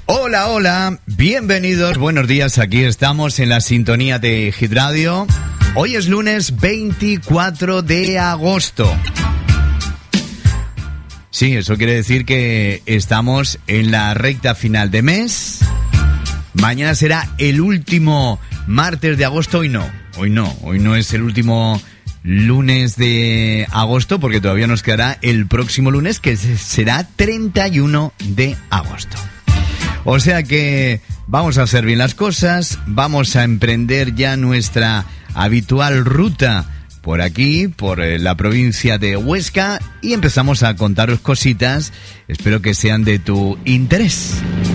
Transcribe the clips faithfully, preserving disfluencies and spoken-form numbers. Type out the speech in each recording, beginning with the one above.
Hola, hola, bienvenidos, buenos días, aquí estamos en la sintonía de Hit Radio. Hoy es lunes veinticuatro de agosto. Sí, eso quiere decir que estamos en la recta final de mes. Mañana será el último martes de agosto, hoy no, hoy no, hoy no es el último lunes de agosto porque todavía nos quedará el próximo lunes que será treinta y uno de agosto. O sea que vamos a hacer bien las cosas, vamos a emprender ya nuestra habitual ruta por aquí, por la provincia de Huesca, y empezamos a contaros cositas, espero que sean de tu interés.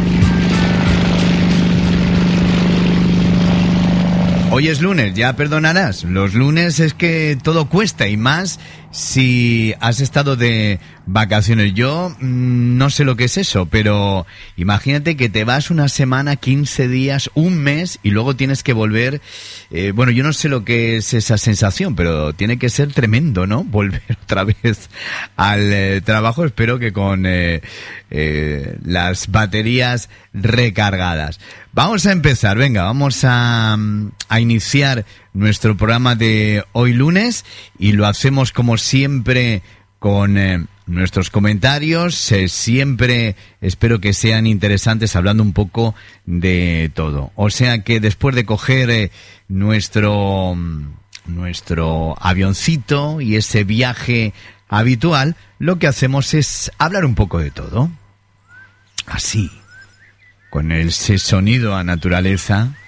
Hoy es lunes, ya perdonarás, los lunes es que todo cuesta y más si has estado de vacaciones. Yo mmm, no sé lo que es eso, pero imagínate que te vas una semana, quince días, un mes y luego tienes que volver. Eh, bueno, yo no sé lo que es esa sensación, pero tiene que ser tremendo, ¿no? Volver otra vez al eh, trabajo, espero que con eh, eh, las baterías recargadas. Vamos a empezar, venga, vamos a, a iniciar nuestro programa de hoy lunes y lo hacemos como siempre con eh, nuestros comentarios, eh, siempre espero que sean interesantes, hablando un poco de todo. O sea que después de coger eh, nuestro, nuestro avioncito y ese viaje habitual, lo que hacemos es hablar un poco de todo. Así, con ese sonido a naturaleza,